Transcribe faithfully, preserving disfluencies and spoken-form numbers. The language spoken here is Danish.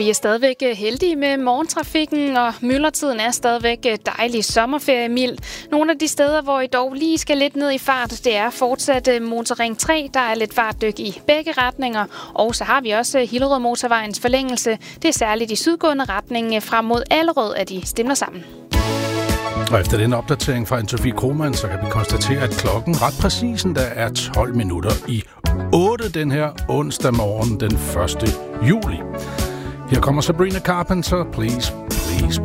Vi er stadigvæk heldige med morgentrafikken, og myldretiden er stadigvæk dejlig sommerferiemild. Nogle af de steder, hvor I dog lige skal lidt ned i fart, det er fortsat Motorring tre. Der er lidt fartdyk i begge retninger, og så har vi også Hillerød Motorvejens forlængelse. Det er særligt i sydgående retning frem mod Allerød, at de stemmer sammen. Og efter den opdatering fra Anne-Sophie Krohmann, så kan vi konstatere, at klokken ret præcis der er tolv minutter i otte den her onsdag morgen den første juli. Her kommer Sabrina Carpenter, Please, Please,